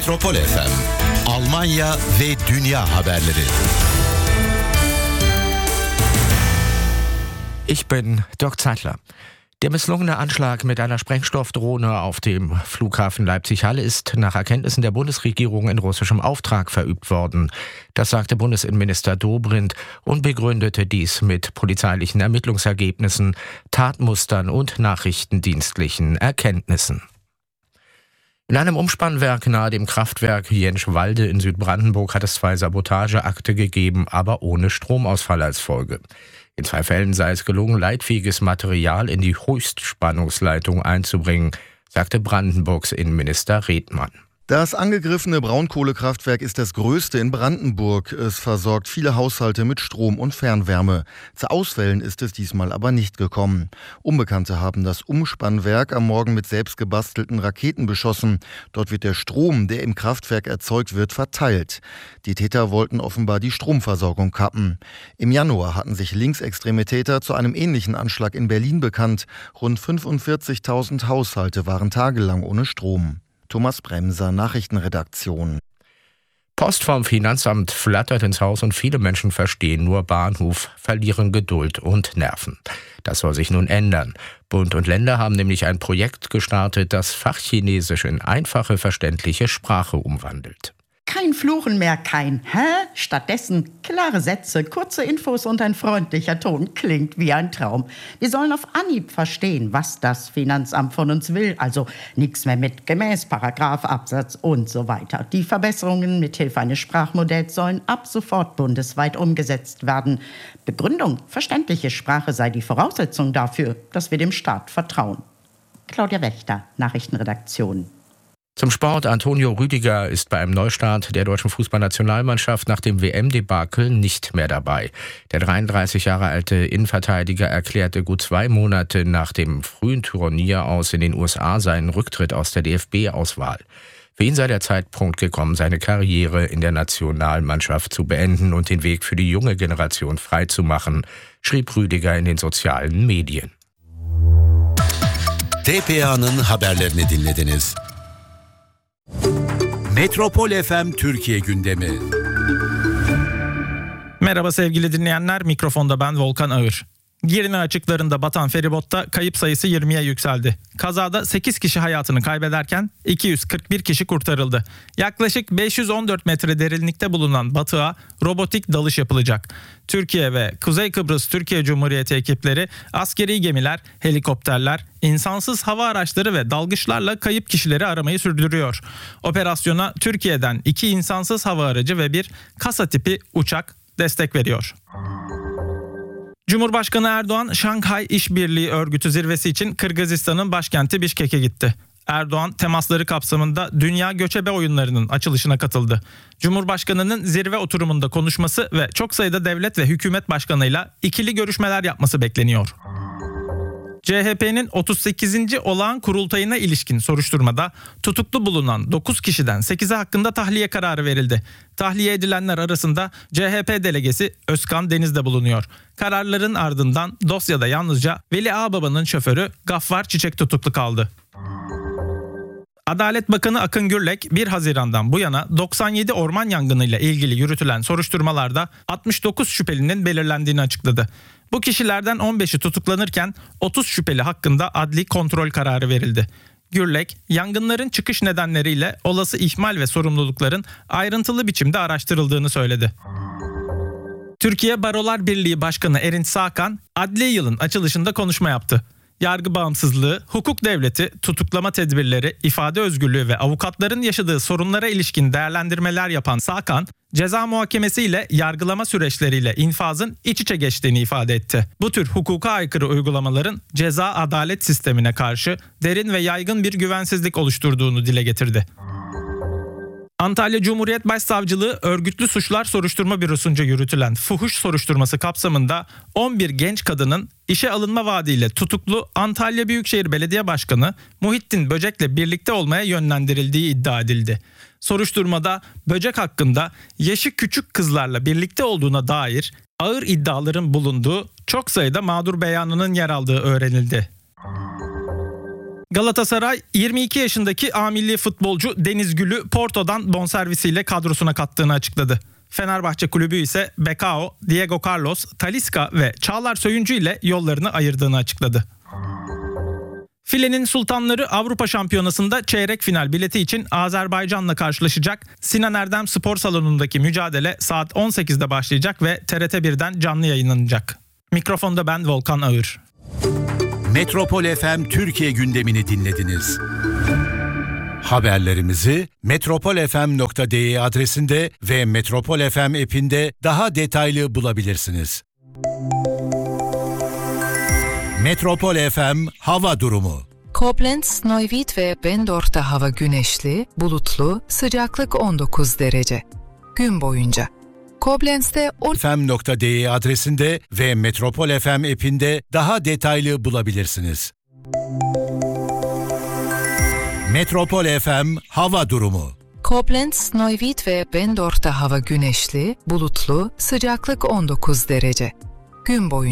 Metropol FM, Almanya ve dünya haberleri. Ich bin Dirk Zeitler. Der misslungene Anschlag mit einer Sprengstoffdrohne auf dem Flughafen Leipzig-Halle ist nach Erkenntnissen der Bundesregierung in russischem Auftrag verübt worden. Das sagte Bundesinnenminister Dobrindt und begründete dies mit polizeilichen Ermittlungsergebnissen, Tatmustern und nachrichtendienstlichen Erkenntnissen. In einem Umspannwerk nahe dem Kraftwerk Jenschwalde in Südbrandenburg hat es 2 Sabotageakte gegeben, aber ohne Stromausfall als Folge. In 2 Fällen sei es gelungen, leitfähiges Material in die Höchstspannungsleitung einzubringen, sagte Brandenburgs Innenminister Redmann. Das angegriffene Braunkohlekraftwerk ist das größte in Brandenburg. Es versorgt viele Haushalte mit Strom und Fernwärme. Zu Ausfällen ist es diesmal aber nicht gekommen. Unbekannte haben das Umspannwerk am Morgen mit selbst gebastelten Raketen beschossen. Dort wird der Strom, der im Kraftwerk erzeugt wird, verteilt. Die Täter wollten offenbar die Stromversorgung kappen. Im Januar hatten sich linksextreme Täter zu einem ähnlichen Anschlag in Berlin bekannt. Rund 45.000 Haushalte waren tagelang ohne Strom. Thomas Bremser, Nachrichtenredaktion. Post vom Finanzamt flattert ins Haus und viele Menschen verstehen nur Bahnhof, verlieren Geduld und Nerven. Das soll sich nun ändern. Bund und Länder haben nämlich ein Projekt gestartet, das Fachchinesisch in einfache, verständliche Sprache umwandelt. Kein Fluchen mehr, kein Hä? Stattdessen klare Sätze, kurze Infos und ein freundlicher Ton. Klingt wie ein Traum. Wir sollen auf Anhieb verstehen, was das Finanzamt von uns will. Also nichts mehr mit gemäß, Paragraph, Absatz und so weiter. Die Verbesserungen mithilfe eines Sprachmodells sollen ab sofort bundesweit umgesetzt werden. Begründung: verständliche Sprache sei die Voraussetzung dafür, dass wir dem Staat vertrauen. Claudia Wächter, Nachrichtenredaktion. Zum Sport. Antonio Rüdiger ist bei einem Neustart der deutschen Fußballnationalmannschaft nach dem WM-Debakel nicht mehr dabei. Der 33 Jahre alte Innenverteidiger erklärte gut 2 Monate nach dem frühen Turnier aus in den USA seinen Rücktritt aus der DFB-Auswahl. Für ihn sei der Zeitpunkt gekommen, seine Karriere in der Nationalmannschaft zu beenden und den Weg für die junge Generation freizumachen, schrieb Rüdiger in den sozialen Medien. TPA'nın haberlerini dinlediniz. Metropol FM Türkiye gündemi. Merhaba sevgili dinleyenler, mikrofonda ben Volkan Ağır. Girne açıklarında batan feribotta kayıp sayısı 20'ye yükseldi. Kazada 8 kişi hayatını kaybederken 241 kişi kurtarıldı. Yaklaşık 514 metre derinlikte bulunan batığa robotik dalış yapılacak. Türkiye ve Kuzey Kıbrıs Türkiye Cumhuriyeti ekipleri askeri gemiler, helikopterler, insansız hava araçları ve dalgıçlarla kayıp kişileri aramayı sürdürüyor. Operasyona Türkiye'den 2 insansız hava aracı ve 1 kasa tipi uçak destek veriyor. Cumhurbaşkanı Erdoğan, Şanghay İşbirliği Örgütü zirvesi için Kırgızistan'ın başkenti Bişkek'e gitti. Erdoğan, temasları kapsamında Dünya Göçebe Oyunları'nın açılışına katıldı. Cumhurbaşkanının zirve oturumunda konuşması ve çok sayıda devlet ve hükümet başkanıyla ikili görüşmeler yapması bekleniyor. CHP'nin 38. olağan kurultayına ilişkin soruşturmada tutuklu bulunan 9 kişiden 8'i hakkında tahliye kararı verildi. Tahliye edilenler arasında CHP delegesi Özkan Deniz de bulunuyor. Kararların ardından dosyada yalnızca Veli Ağbaba'nın şoförü Gaffar Çiçek tutuklu kaldı. Adalet Bakanı Akın Gürlek 1 Haziran'dan bu yana 97 orman yangınıyla ilgili yürütülen soruşturmalarda 69 şüphelinin belirlendiğini açıkladı. Bu kişilerden 15'i tutuklanırken 30 şüpheli hakkında adli kontrol kararı verildi. Gürlek, yangınların çıkış nedenleriyle olası ihmal ve sorumlulukların ayrıntılı biçimde araştırıldığını söyledi. Türkiye Barolar Birliği Başkanı Erinç Sağkan, adli yılın açılışında konuşma yaptı. Yargı bağımsızlığı, hukuk devleti, tutuklama tedbirleri, ifade özgürlüğü ve avukatların yaşadığı sorunlara ilişkin değerlendirmeler yapan Sağkan, ceza muhakemesiyle yargılama süreçleriyle infazın iç içe geçtiğini ifade etti. Bu tür hukuka aykırı uygulamaların ceza adalet sistemine karşı derin ve yaygın bir güvensizlik oluşturduğunu dile getirdi. Antalya Cumhuriyet Başsavcılığı örgütlü suçlar soruşturma bürosunca yürütülen fuhuş soruşturması kapsamında 11 genç kadının işe alınma vaadiyle tutuklu Antalya Büyükşehir Belediye Başkanı Muhittin Böcek'le birlikte olmaya yönlendirildiği iddia edildi. Soruşturmada Böcek hakkında yaşı küçük kızlarla birlikte olduğuna dair ağır iddiaların bulunduğu çok sayıda mağdur beyanının yer aldığı öğrenildi. Galatasaray 22 yaşındaki A milli futbolcu Deniz Gül'ü Porto'dan bonservisiyle kadrosuna kattığını açıkladı. Fenerbahçe kulübü ise Becao, Diego Carlos, Talisca ve Çağlar Söyüncü ile yollarını ayırdığını açıkladı. Filenin Sultanları Avrupa Şampiyonası'nda çeyrek final bileti için Azerbaycan'la karşılaşacak. Sinan Erdem Spor Salonu'ndaki mücadele saat 18'de başlayacak ve TRT1'den canlı yayınlanacak. Mikrofonda ben Volkan Ağır. Metropol FM Türkiye gündemini dinlediniz. Haberlerimizi metropolfm.de adresinde ve Metropol FM app'inde daha detaylı bulabilirsiniz. Metropol FM hava durumu. Koblenz, Neuwied ve Bendorf'ta hava güneşli, bulutlu, sıcaklık 19 derece. Gün boyunca. Koblenz'de fm.de adresinde ve Metropol FM app'inde daha detaylı bulabilirsiniz. Metropol FM hava durumu. Koblenz, Neuwied ve Bendorf'ta hava güneşli, bulutlu, sıcaklık 19 derece. Gün boyunca.